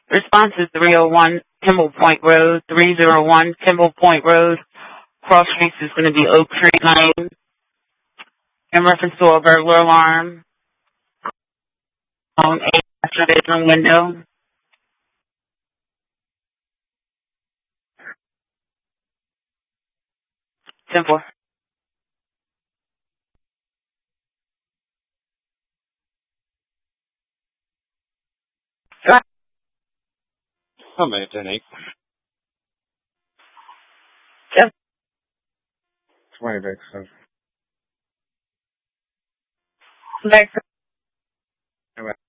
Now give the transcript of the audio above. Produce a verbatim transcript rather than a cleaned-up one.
Response is three oh one Kimball Point Road, three oh one Kimball Point Road. Cross streets is going to be Oak Tree Lane. In reference to a burglar alarm on a master bedroom window. ten four. How many, ten eight? Yep. twenty back, Back.